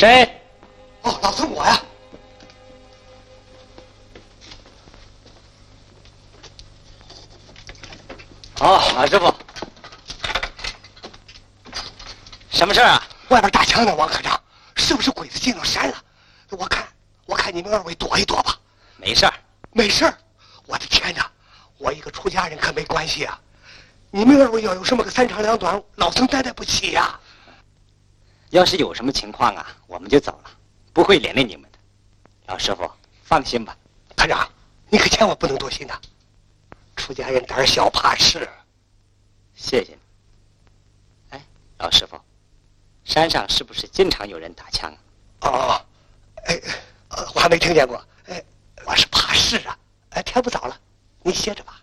谁？ 哦，老孙我呀。 哦，老师傅，什么事啊？ 外边打枪呢，王科长，是不是鬼子进了山了？我看你们二位躲一躲吧。 没事儿， 没事儿。我的天哪，我一个出家人可没关系啊。你们二位要有什么个三长两短，老孙担待不起呀。 要是有什么情况啊，我们就走了，不会连累你们的。老师傅，放心吧。 科长，你可千万不能多心呐。出家人胆小怕事。 谢谢你。哎，老师傅，山上是不是经常有人打枪啊？ 哦，我还没听见过。我是怕事啊。天不早了，你歇着吧。